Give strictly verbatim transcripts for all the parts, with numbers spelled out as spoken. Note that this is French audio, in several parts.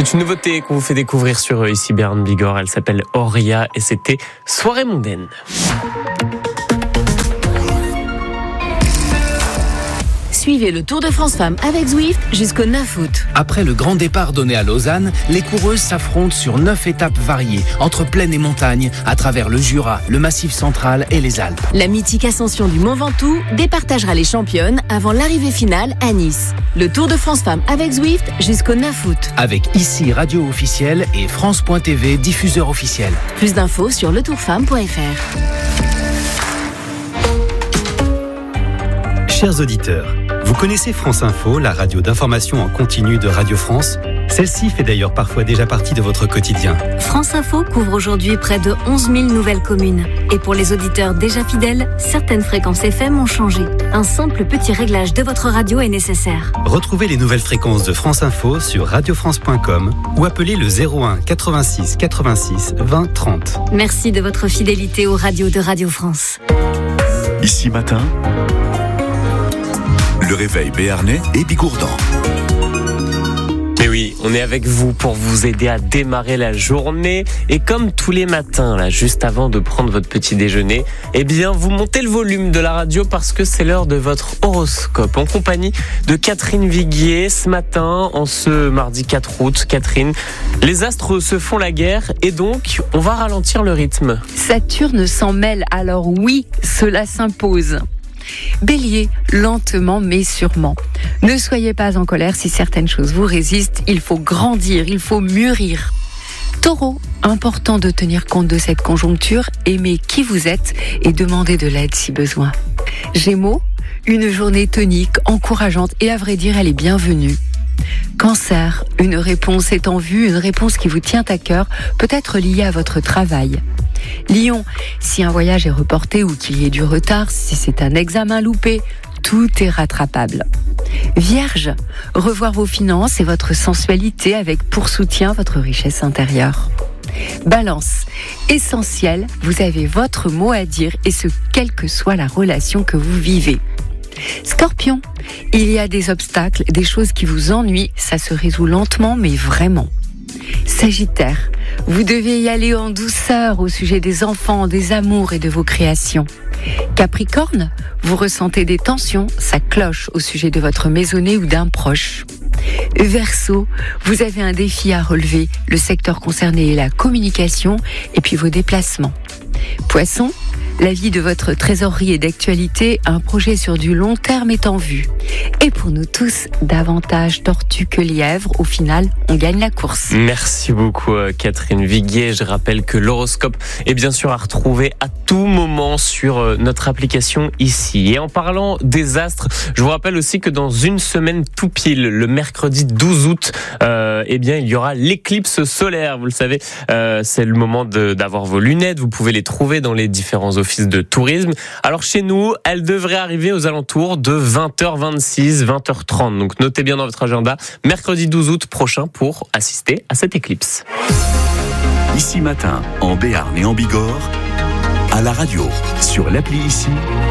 C'est une nouveauté qu'on vous fait découvrir sur Ici Béarn Bigorre. Elle s'appelle Auria et c'était Soirée mondaine. Suivez le Tour de France Femmes avec Zwift jusqu'au neuf août. Après le grand départ donné à Lausanne, les coureuses s'affrontent sur neuf étapes variées, entre plaine et montagne, à travers le Jura, le Massif central et les Alpes. La mythique ascension du Mont Ventoux départagera les championnes avant l'arrivée finale à Nice. Le Tour de France Femmes avec Zwift jusqu'au neuf août. Avec Ici Radio officielle et France point T V diffuseur officiel. Plus d'infos sur le tour femme point f r. Chers auditeurs, vous connaissez France Info, la radio d'information en continu de Radio France ? Celle-ci fait d'ailleurs parfois déjà partie de votre quotidien. France Info couvre aujourd'hui près de onze mille nouvelles communes. Et pour les auditeurs déjà fidèles, certaines fréquences F M ont changé. Un simple petit réglage de votre radio est nécessaire. Retrouvez les nouvelles fréquences de France Info sur radio france point com ou appelez le zéro un quatre-vingt-six quatre-vingt-six vingt trente. Merci de votre fidélité aux radios de Radio France. Ici matin, le réveil béarnais et bigourdan. Mais oui, on est avec vous pour vous aider à démarrer la journée. Et comme tous les matins, là, juste avant de prendre votre petit déjeuner, eh bien, vous montez le volume de la radio parce que c'est l'heure de votre horoscope. En compagnie de Catherine Viguier, ce matin, en ce mardi quatre août. Catherine, les astres se font la guerre et donc, on va ralentir le rythme. Saturne s'en mêle, alors oui, cela s'impose. Bélier, lentement mais sûrement. Ne soyez pas en colère si certaines choses vous résistent, il faut grandir, il faut mûrir. Taureau, important de tenir compte de cette conjoncture, aimez qui vous êtes et demandez de l'aide si besoin. Gémeaux, une journée tonique, encourageante et à vrai dire elle est bienvenue. Cancer, une réponse est en vue, une réponse qui vous tient à cœur, peut être liée à votre travail. Lion, si un voyage est reporté ou qu'il y ait du retard, si c'est un examen loupé, tout est rattrapable. Vierge, revoir vos finances et votre sensualité avec pour soutien votre richesse intérieure. Balance, essentiel, vous avez votre mot à dire et ce, quelle que soit la relation que vous vivez. Scorpion, il y a des obstacles, des choses qui vous ennuient, ça se résout lentement mais vraiment. Sagittaire, vous devez y aller en douceur au sujet des enfants, des amours et de vos créations. Capricorne, vous ressentez des tensions, ça cloche au sujet de votre maisonnée ou d'un proche. Verseau, vous avez un défi à relever, le secteur concerné est la communication et puis vos déplacements. Poisson, la vie de votre trésorerie est d'actualité, un projet sur du long terme est en vue. Et pour nous tous, davantage tortue que lièvre, au final, on gagne la course. Merci beaucoup Catherine Viguier. Je rappelle que l'horoscope est bien sûr à retrouver à tout moment sur notre application ici. Et en parlant des astres, je vous rappelle aussi que dans une semaine tout pile, le mercredi douze août, euh, eh bien il y aura l'éclipse solaire. Vous le savez, euh, c'est le moment de, d'avoir vos lunettes. Vous pouvez les trouver dans les différents offices de tourisme. Alors chez nous, elle devrait arriver aux alentours de vingt heures vingt-six, vingt heures trente. Donc notez bien dans votre agenda, mercredi douze août prochain pour assister à cette éclipse. Ici matin, en Béarn et en Bigorre, à la radio, sur l'appli Ici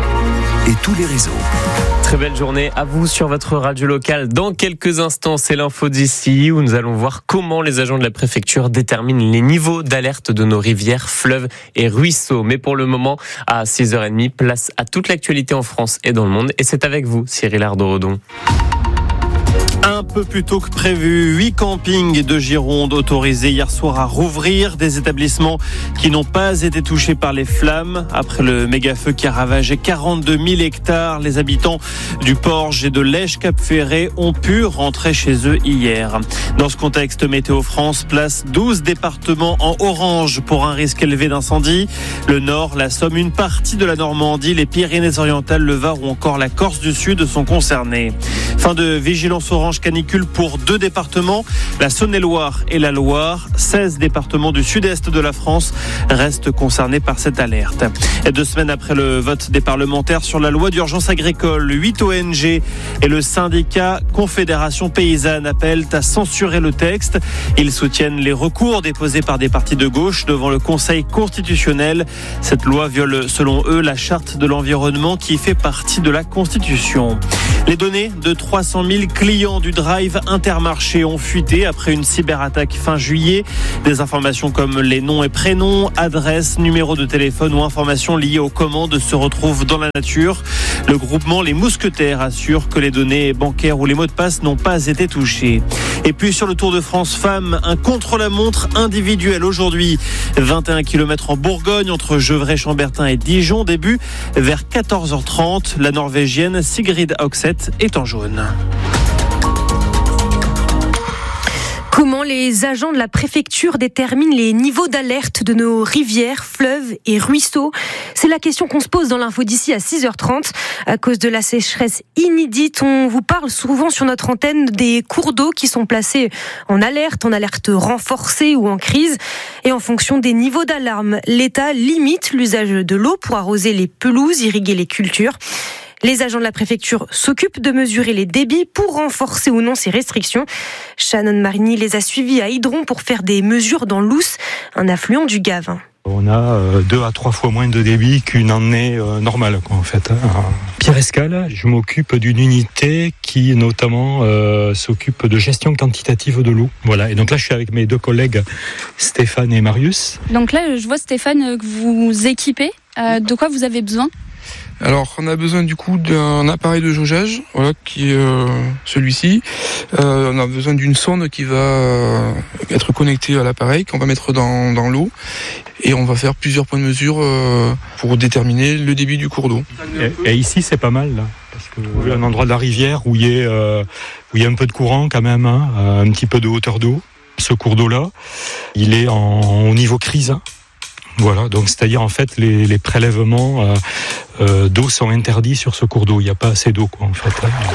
et tous les réseaux. Très belle journée à vous sur votre radio locale. Dans quelques instants, c'est l'info d'ici où nous allons voir comment les agents de la préfecture déterminent les niveaux d'alerte de nos rivières, fleuves et ruisseaux. Mais pour le moment, à six heures trente, place à toute l'actualité en France et dans le monde. Et c'est avec vous, Cyril Ardo-Rodon. Un peu plus tôt que prévu, huit campings de Gironde autorisés hier soir à rouvrir, des établissements qui n'ont pas été touchés par les flammes. Après le méga-feu qui a ravagé quarante-deux mille hectares, les habitants du Porge et de Lège-Cap-Ferré ont pu rentrer chez eux hier. Dans ce contexte, Météo France place douze départements en orange pour un risque élevé d'incendie. Le Nord, la Somme, une partie de la Normandie, les Pyrénées-Orientales, le Var ou encore la Corse du Sud sont concernés. Fin de vigilance orange canicule pour deux départements, la Saône-et-Loire et la Loire. seize départements du sud-est de la France restent concernés par cette alerte. Et deux semaines après le vote des parlementaires sur la loi d'urgence agricole, huit O N G et le syndicat Confédération Paysanne appellent à censurer le texte. Ils soutiennent les recours déposés par des partis de gauche devant le Conseil constitutionnel. Cette loi viole selon eux la charte de l'environnement qui fait partie de la Constitution. Les données de trois cent mille clients du Drive Intermarché ont fuité après une cyberattaque fin juillet. Des informations comme les noms et prénoms, adresses, numéros de téléphone ou informations liées aux commandes se retrouvent dans la nature. Le groupement Les Mousquetaires assure que les données bancaires ou les mots de passe n'ont pas été touchés. Et puis sur le Tour de France Femmes, un contre-la-montre individuel aujourd'hui. vingt et un kilomètres en Bourgogne entre Gevrey-Chambertin et Dijon. Début vers quatorze heures trente. La Norvégienne Sigrid Høgseth est en jaune. Comment les agents de la préfecture déterminent les niveaux d'alerte de nos rivières, fleuves et ruisseaux ? C'est la question qu'on se pose dans l'info d'ici à six heures trente. À cause de la sécheresse inédite, on vous parle souvent sur notre antenne des cours d'eau qui sont placés en alerte, en alerte renforcée ou en crise. Et en fonction des niveaux d'alarme, l'État limite l'usage de l'eau pour arroser les pelouses, irriguer les cultures. Les agents de la préfecture s'occupent de mesurer les débits pour renforcer ou non ces restrictions. Shannon Marigny les a suivis à Hydron pour faire des mesures dans l'Ouse, un affluent du Gave. On a euh, deux à trois fois moins de débit qu'une année euh, normale, quoi, en fait. Pierre Escale, je m'occupe d'une unité qui notamment euh, s'occupe de gestion quantitative de l'eau. Voilà. Et donc là, je suis avec mes deux collègues Stéphane et Marius. Donc là, je vois Stéphane que vous équipez. Euh, de quoi vous avez besoin ? Alors, on a besoin du coup d'un appareil de jaugeage, voilà, qui est euh, celui-ci. Euh, on a besoin d'une sonde qui va euh, être connectée à l'appareil, qu'on va mettre dans, dans l'eau. Et on va faire plusieurs points de mesure euh, pour déterminer le débit du cours d'eau. Et, et ici, c'est pas mal, là. Parce que il y a un endroit de la rivière où il y a, euh, où il y a un peu de courant quand même, hein, un petit peu de hauteur d'eau. Ce cours d'eau-là, il est en, au niveau crise. Voilà, donc c'est-à-dire en fait les, les prélèvements euh, euh, d'eau sont interdits sur ce cours d'eau. Il n'y a pas assez d'eau, quoi, en fait.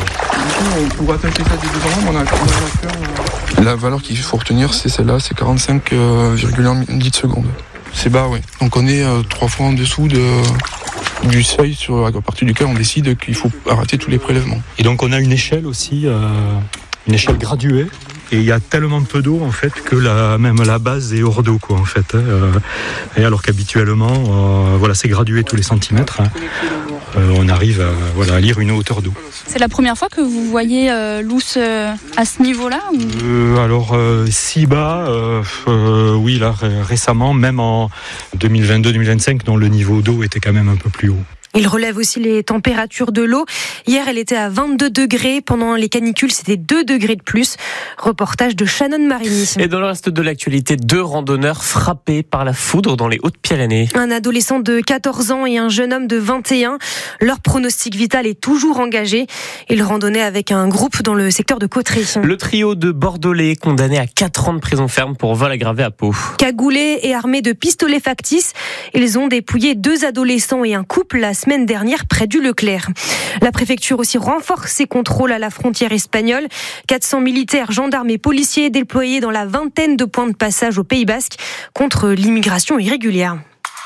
Pour attaquer ça des deux endroits, on a, on a la valeur qu'il faut retenir, c'est celle-là, c'est quarante-cinq virgule un litres secondes. C'est bas, oui. Donc on est euh, trois fois en dessous de, du seuil sur, à partir duquel on décide qu'il faut arrêter tous les prélèvements. Et donc on a une échelle aussi, euh, une échelle graduée. Et il y a tellement peu d'eau en fait que la, même la base est hors d'eau, quoi, en fait. Euh, et alors qu'habituellement, euh, voilà, c'est gradué tous les centimètres. Hein. Euh, on arrive à, voilà, à lire une hauteur d'eau. C'est la première fois que vous voyez euh, l'Ouse euh, à ce niveau-là ou... euh, Alors euh, si bas, euh, euh, oui là ré- récemment, même en deux mille vingt-deux deux mille vingt-cinq, dont le niveau d'eau était quand même un peu plus haut. Il relève aussi les températures de l'eau. Hier, elle était à vingt-deux degrés. Pendant les canicules, c'était deux degrés de plus. Reportage de Shannon Marigny. Et dans le reste de l'actualité, deux randonneurs frappés par la foudre dans les Hautes-Pyrénées. Un adolescent de quatorze ans et un jeune homme de vingt et un. Leur pronostic vital est toujours engagé. Ils randonnaient avec un groupe dans le secteur de Cauterets. Le trio de Bordelais condamné à quatre ans de prison ferme pour vol aggravé à Pau. Cagoulés et armés de pistolets factices, ils ont dépouillé deux adolescents et un couple la semaine dernière près du Leclerc. La préfecture aussi renforce ses contrôles à la frontière espagnole. quatre cents militaires, gendarmes et policiers déployés dans la vingtaine de points de passage au Pays Basque contre l'immigration irrégulière.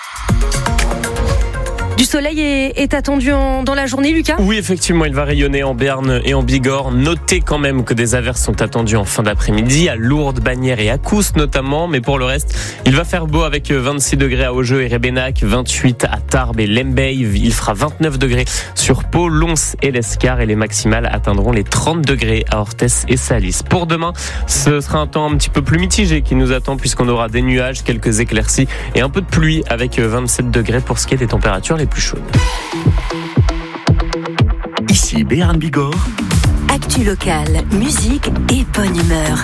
Du soleil est, est attendu en, dans la journée, Lucas ? Oui, effectivement, il va rayonner en Béarn et en Bigorre. Notez quand même que des averses sont attendues en fin d'après-midi, à Lourdes, Bagnères et à Cousse notamment. Mais pour le reste, il va faire beau avec vingt-six degrés à Augeux et Rébénac, vingt-huit à Tarbes et Lembeil. Il fera vingt-neuf degrés sur Pau, Lons et l'Escar. Et les maximales atteindront les trente degrés à Orthès et Salis. Pour demain, ce sera un temps un petit peu plus mitigé qui nous attend puisqu'on aura des nuages, quelques éclaircies et un peu de pluie avec vingt-sept degrés pour ce qui est des températures les plus chaudes. Ici Béarn Bigorre. Actu locale, musique et bonne humeur.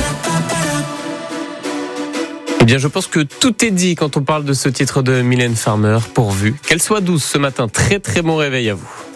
Eh bien, je pense que tout est dit quand on parle de ce titre de Mylène Farmer, pourvu qu'elle soit douce ce matin. Très très bon réveil à vous.